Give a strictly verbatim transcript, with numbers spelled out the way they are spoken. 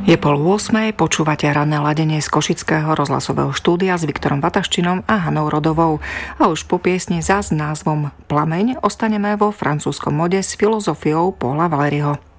Je pol ôsmej, počúvate ranné ladenie z košického rozhlasového štúdia s Viktorom Vataščinom a Hanou Rodovou. A už po piesni za s názvom Plameň ostaneme vo francúzskom mode s filozofiou Paula Valéryho.